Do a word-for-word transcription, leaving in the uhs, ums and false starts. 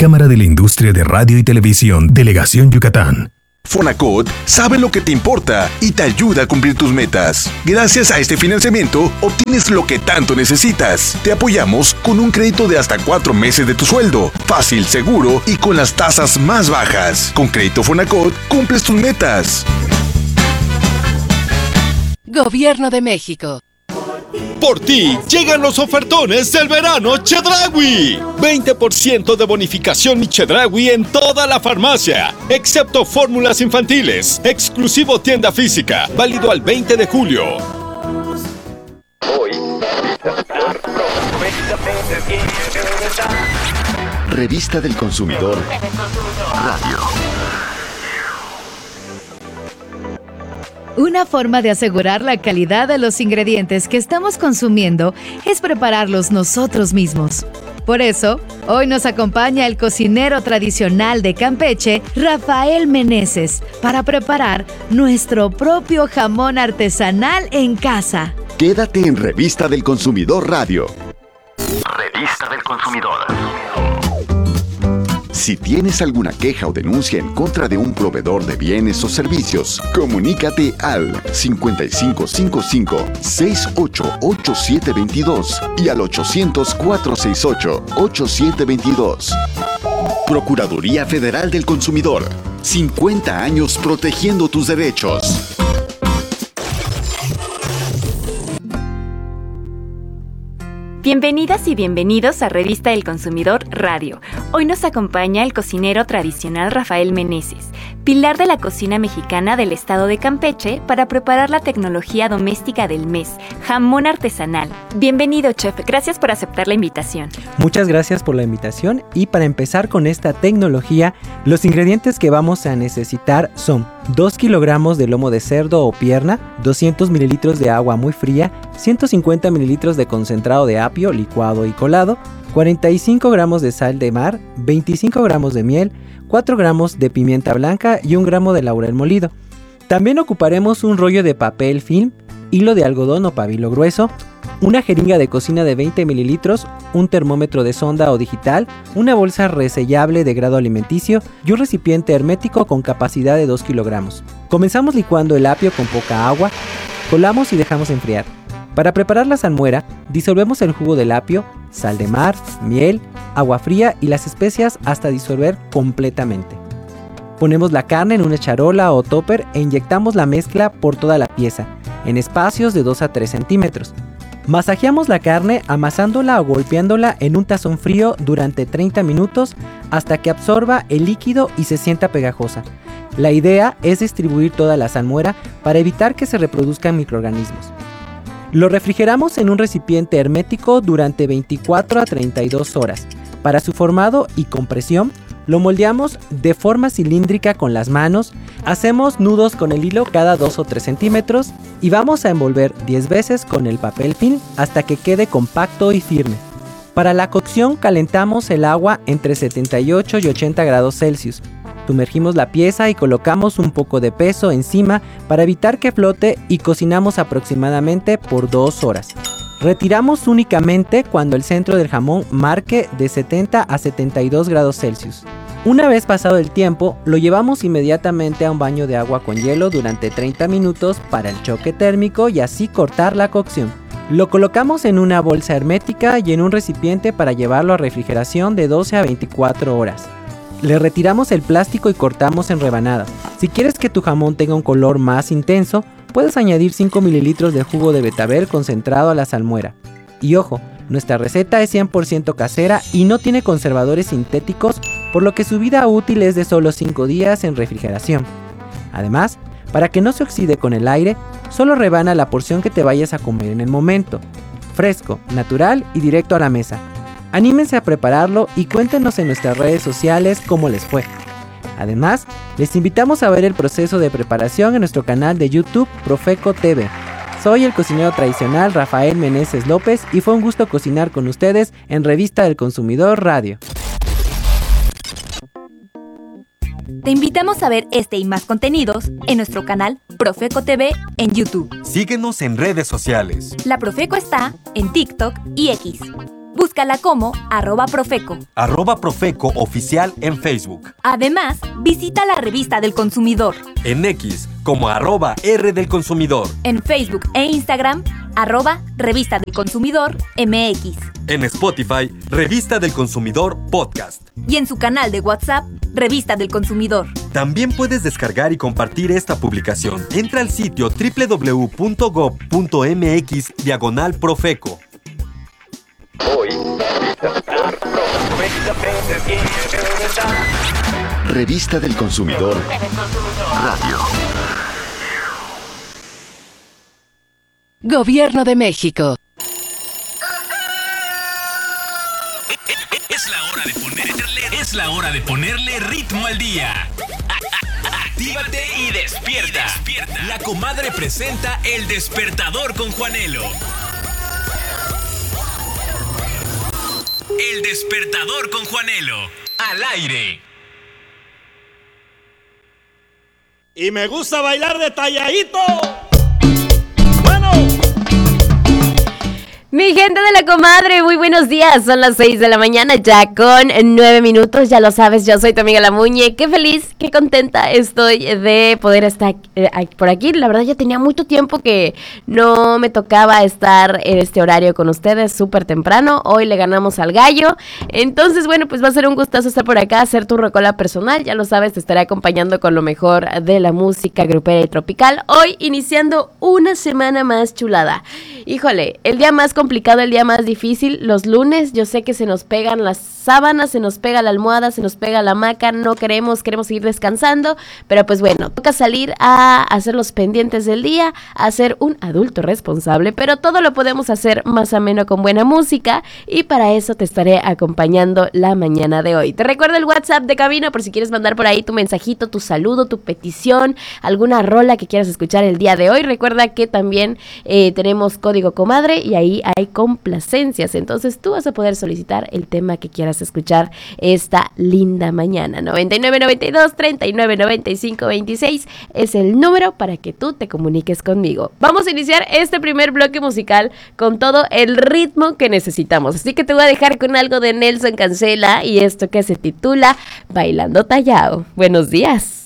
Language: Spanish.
Cámara de la Industria de Radio y Televisión, Delegación Yucatán. Fonacot sabe lo que te importa y te ayuda a cumplir tus metas. Gracias a este financiamiento, obtienes lo que tanto necesitas. Te apoyamos con un crédito de hasta cuatro meses de tu sueldo, fácil, seguro y con las tasas más bajas. Con Crédito Fonacot, cumples tus metas. Gobierno de México. Por ti, llegan los ofertones del verano Chedraui. veinte por ciento de bonificación y Chedraui en toda la farmacia, excepto fórmulas infantiles. Exclusivo tienda física, válido al veinte de julio. Revista del Consumidor Radio. Una forma de asegurar la calidad de los ingredientes que estamos consumiendo es prepararlos nosotros mismos. Por eso, hoy nos acompaña el cocinero tradicional de Campeche, Rafael Meneses, para preparar nuestro propio jamón artesanal en casa. Quédate en Revista del Consumidor Radio. Revista del Consumidor. Si tienes alguna queja o denuncia en contra de un proveedor de bienes o servicios, comunícate al cincuenta y cinco cincuenta y cinco, sesenta y ocho, ochenta y siete veintidós y al ochocientos, cuatrocientos sesenta y ocho, ochenta y siete veintidós. Procuraduría Federal del Consumidor. cincuenta años protegiendo tus derechos. Bienvenidas y bienvenidos a Revista del Consumidor Radio. Hoy nos acompaña el cocinero tradicional Rafael Meneses, pilar de la cocina mexicana del estado de Campeche, para preparar la tecnología doméstica del mes, jamón artesanal. Bienvenido, chef. Gracias por aceptar la invitación. Muchas gracias por la invitación, y para empezar con esta tecnología, los ingredientes que vamos a necesitar son dos kilogramos de lomo de cerdo o pierna, doscientos mililitros de agua muy fría, ciento cincuenta mililitros de concentrado de apio licuado y colado, cuarenta y cinco gramos de sal de mar, veinticinco gramos de miel, cuatro gramos de pimienta blanca y un gramo de laurel molido. También ocuparemos un rollo de papel film, hilo de algodón o pabilo grueso, una jeringa de cocina de veinte mililitros, un termómetro de sonda o digital, una bolsa resellable de grado alimenticio y un recipiente hermético con capacidad de dos kilogramos. Comenzamos licuando el apio con poca agua, colamos y dejamos enfriar. Para preparar la salmuera, disolvemos el jugo del apio, sal de mar, miel, agua fría y las especias hasta disolver completamente. Ponemos la carne en una charola o topper e inyectamos la mezcla por toda la pieza, en espacios de dos a tres centímetros. Masajeamos la carne amasándola o golpeándola en un tazón frío durante treinta minutos hasta que absorba el líquido y se sienta pegajosa. La idea es distribuir toda la salmuera para evitar que se reproduzcan microorganismos. Lo refrigeramos en un recipiente hermético durante veinticuatro a treinta y dos horas. Para su formado y compresión, lo moldeamos de forma cilíndrica con las manos, hacemos nudos con el hilo cada dos o tres centímetros y vamos a envolver diez veces con el papel film hasta que quede compacto y firme. Para la cocción calentamos el agua entre setenta y ocho y ochenta grados Celsius. Sumergimos la pieza y colocamos un poco de peso encima para evitar que flote y cocinamos aproximadamente por dos horas. Retiramos únicamente cuando el centro del jamón marque de setenta a setenta y dos grados Celsius. Una vez pasado el tiempo, lo llevamos inmediatamente a un baño de agua con hielo durante treinta minutos para el choque térmico y así cortar la cocción. Lo colocamos en una bolsa hermética y en un recipiente para llevarlo a refrigeración de doce a veinticuatro horas. Le retiramos el plástico y cortamos en rebanadas. Si quieres que tu jamón tenga un color más intenso, puedes añadir cinco mililitros de jugo de betabel concentrado a la salmuera. Y ojo, nuestra receta es cien por ciento casera y no tiene conservadores sintéticos, por lo que su vida útil es de solo cinco días en refrigeración. Además, para que no se oxide con el aire, solo rebana la porción que te vayas a comer en el momento. Fresco, natural y directo a la mesa. Anímense a prepararlo y cuéntenos en nuestras redes sociales cómo les fue. Además, les invitamos a ver el proceso de preparación en nuestro canal de YouTube Profeco T V. Soy el cocinero tradicional Rafael Meneses López y fue un gusto cocinar con ustedes en Revista del Consumidor Radio. Te invitamos a ver este y más contenidos en nuestro canal Profeco T V en YouTube. Síguenos en redes sociales. La Profeco está en TikTok y X. Búscanos Búscala como arroba Profeco. Arroba Profeco Oficial en Facebook. Además, visita la Revista del Consumidor. En X como arroba R del Consumidor. En Facebook e Instagram, arroba Revista del Consumidor M X. En Spotify, Revista del Consumidor Podcast. Y en su canal de WhatsApp, Revista del Consumidor. También puedes descargar y compartir esta publicación. Entra al sitio doble u doble u doble u punto gob punto m x diagonal Profeco. Hoy, Revista del Consumidor Radio. Gobierno de México. Es la hora de ponerle, es la hora de ponerle ritmo al día. Actívate y despierta. y despierta. La comadre presenta El Despertador con Juanelo. El Despertador con Juanelo. Al aire. Y me gusta bailar detalladito. Bueno. Mi gente de la comadre, muy buenos días. Son las seis de la mañana, ya con nueve minutos. Ya lo sabes, yo soy tu amiga La Muñe. Qué feliz, qué contenta estoy de poder estar eh, por aquí. La verdad, ya tenía mucho tiempo que no me tocaba estar en este horario con ustedes, súper temprano. Hoy le ganamos al gallo. Entonces, bueno, pues va a ser un gustazo estar por acá, hacer tu rocola personal. Ya lo sabes, te estaré acompañando con lo mejor de la música grupera y tropical. Hoy iniciando una semana más chulada. Híjole, el día más complicado, el día más difícil, los lunes. Yo sé que se nos pegan las sábanas, se nos pega la almohada, se nos pega la hamaca, no queremos, queremos seguir descansando, pero pues bueno, toca salir a hacer los pendientes del día, a ser un adulto responsable, pero todo lo podemos hacer más ameno con buena música y para eso te estaré acompañando la mañana de hoy. Te recuerdo el WhatsApp de cabina por si quieres mandar por ahí tu mensajito, tu saludo, tu petición, alguna rola que quieras escuchar el día de hoy. Recuerda que también eh, tenemos código comadre y ahí hay complacencias, entonces tú vas a poder solicitar el tema que quieras escuchar esta linda mañana. noventa y nueve noventa y dos treinta y nueve noventa y cinco veintiséis es el número para que tú te comuniques conmigo. Vamos a iniciar este primer bloque musical con todo el ritmo que necesitamos, así que te voy a dejar con algo de Nelson Cancela y esto que se titula Bailando Tallao. Buenos días.